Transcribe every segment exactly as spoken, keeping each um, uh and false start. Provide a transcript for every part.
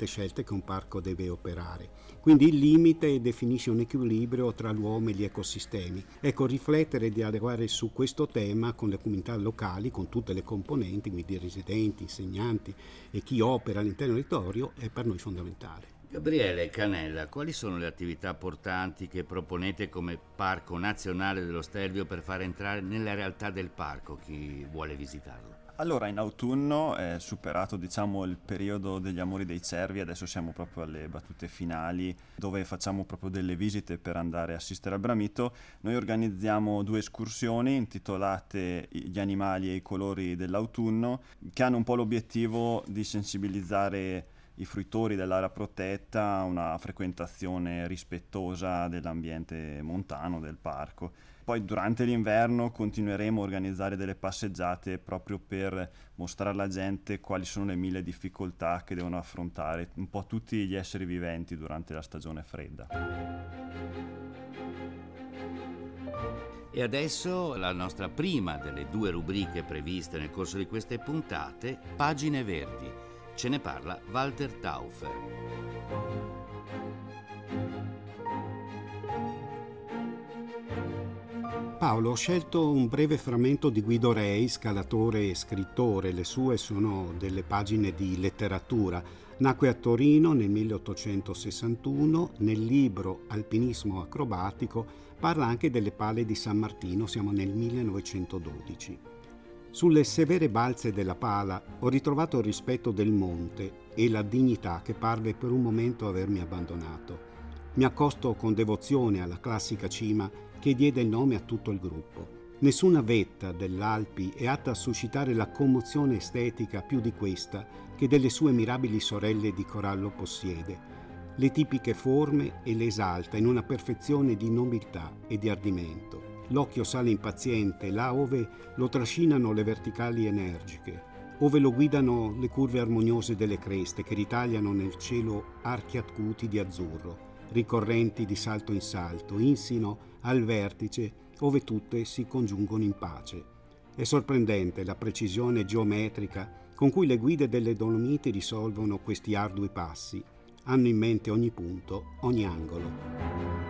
tante scelte che un parco deve operare. Quindi il limite definisce un equilibrio tra l'uomo e gli ecosistemi. Ecco, riflettere e dialogare su questo tema con le comunità locali, con tutte le componenti, quindi residenti, insegnanti e chi opera all'interno del territorio, è per noi fondamentale. Gabriele Canella, quali sono le attività portanti che proponete come Parco Nazionale dello Stelvio per far entrare nella realtà del parco chi vuole visitarlo? Allora, in autunno è superato, diciamo, il periodo degli amori dei cervi, adesso siamo proprio alle battute finali dove facciamo proprio delle visite per andare a assistere al bramito. Noi organizziamo due escursioni intitolate Gli animali e i colori dell'autunno, che hanno un po' l'obiettivo di sensibilizzare i fruitori dell'area protetta a una frequentazione rispettosa dell'ambiente montano del parco. Poi durante l'inverno continueremo a organizzare delle passeggiate proprio per mostrare alla gente quali sono le mille difficoltà che devono affrontare un po' tutti gli esseri viventi durante la stagione fredda. E adesso la nostra prima delle due rubriche previste nel corso di queste puntate, Pagine Verdi. Ce ne parla Walter Taufer. Paolo, ho scelto un breve frammento di Guido Rei, scalatore e scrittore. Le sue sono delle pagine di letteratura. Nacque a Torino nel milleottocentosessantuno. Nel libro Alpinismo acrobatico parla anche delle pale di San Martino, siamo nel millenovecentododici. Sulle severe balze della pala ho ritrovato il rispetto del monte e la dignità che parve per un momento avermi abbandonato. Mi accosto con devozione alla classica cima che diede il nome a tutto il gruppo. Nessuna vetta dell'Alpi è atta a suscitare la commozione estetica più di questa che delle sue mirabili sorelle di corallo possiede. Le tipiche forme e le esalta in una perfezione di nobiltà e di ardimento. L'occhio sale impaziente là ove lo trascinano le verticali energiche, ove lo guidano le curve armoniose delle creste che ritagliano nel cielo archi acuti di azzurro, ricorrenti di salto in salto, insino al vertice, ove tutte si congiungono in pace. È sorprendente la precisione geometrica con cui le guide delle Dolomiti risolvono questi ardui passi. Hanno in mente ogni punto, ogni angolo.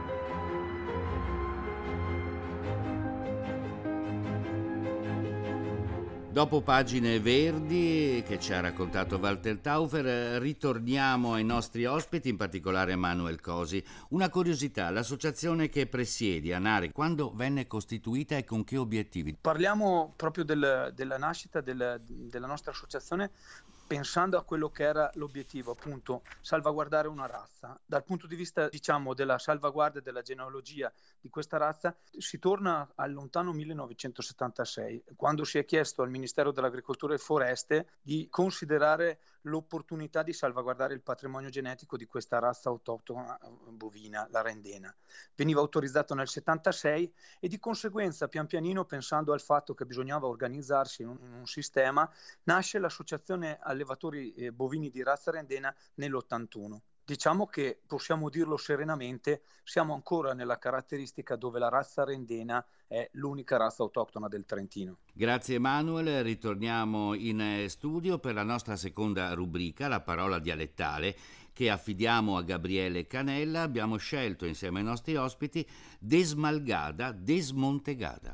Dopo Pagine Verdi che ci ha raccontato Walter Taufer, ritorniamo ai nostri ospiti, in particolare Manuel Cosi. Una curiosità, l'associazione che presiedi, ANARE, quando venne costituita e con che obiettivi? Parliamo proprio del, della nascita del, della nostra associazione pensando a quello che era l'obiettivo, appunto, salvaguardare una razza. Dal punto di vista, diciamo, della salvaguardia della genealogia di questa razza, si torna al lontano millenovecentosettantasei, quando si è chiesto al Ministero dell'Agricoltura e Foreste di considerare l'opportunità di salvaguardare il patrimonio genetico di questa razza autoctona bovina, la rendena. Veniva autorizzato nel settantasei e di conseguenza, pian pianino, pensando al fatto che bisognava organizzarsi in un, in un sistema, nasce l'associazione allevatori eh, bovini di razza rendena nell'ottantuno. Diciamo che, possiamo dirlo serenamente, siamo ancora nella caratteristica dove la razza rendena è l'unica razza autoctona del Trentino. Grazie Manuel, ritorniamo in studio per la nostra seconda rubrica, la parola dialettale, che affidiamo a Gabriele Canella. Abbiamo scelto insieme ai nostri ospiti desmalgada, desmontegada.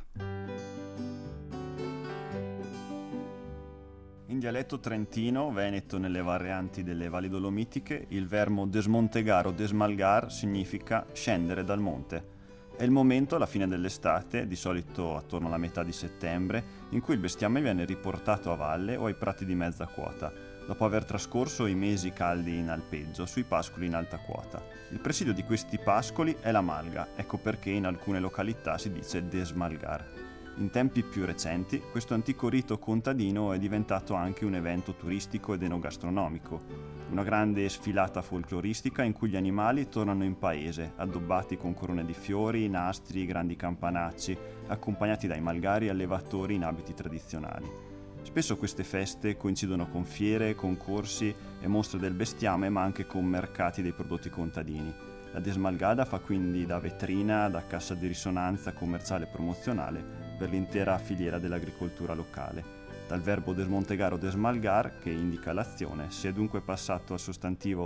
In dialetto trentino, veneto nelle varianti delle valli dolomitiche, il verbo desmontegar o desmalgar significa scendere dal monte. È il momento, alla fine dell'estate, di solito attorno alla metà di settembre, in cui il bestiame viene riportato a valle o ai prati di mezza quota, dopo aver trascorso i mesi caldi in alpeggio sui pascoli in alta quota. Il presidio di questi pascoli è la malga, ecco perché in alcune località si dice desmalgar. In tempi più recenti, questo antico rito contadino è diventato anche un evento turistico ed enogastronomico, una grande sfilata folcloristica in cui gli animali tornano in paese, addobbati con corone di fiori, nastri, grandi campanacci, accompagnati dai malgari allevatori in abiti tradizionali. Spesso queste feste coincidono con fiere, concorsi e mostre del bestiame, ma anche con mercati dei prodotti contadini. La desmalgada fa quindi da vetrina, da cassa di risonanza commerciale e promozionale per l'intera filiera dell'agricoltura locale. Dal verbo desmontegar o desmalgar, che indica l'azione, si è dunque passato al sostantivo